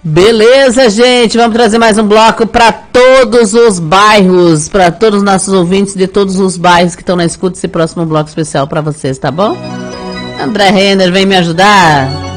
Beleza, gente, vamos trazer mais um bloco para todos os bairros, para todos os nossos ouvintes de todos os bairros que estão na escuta, esse próximo bloco especial para vocês, tá bom? André Renner, vem me ajudar.